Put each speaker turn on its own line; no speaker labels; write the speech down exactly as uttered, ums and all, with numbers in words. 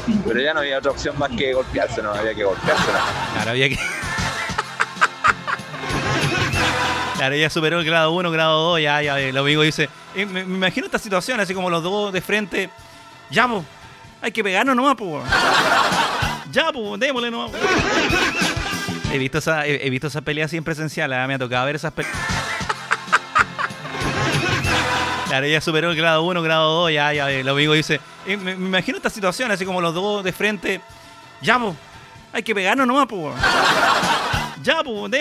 Pero ya no había otra opción más que golpearse, no había que golpearse. ¿No?
Claro, había que... Claro, ya superó el grado uno, grado dos, ya, ya, el amigo dice, eh, me, me imagino esta situación, así como los dos de frente, ya, pues, hay que pegarnos nomás, pues. Ya, pues, démosle nomás. He visto esa, he, he visto esas peleas así en presencial, ¿eh? Me ha tocado ver esas peleas. Claro, ya superó el grado uno, grado dos, ya, ya, el amigo dice, eh, me, me imagino esta situación, así como los dos de frente, ya, pues, hay que pegarnos nomás, pues. Ya, pues, démosle.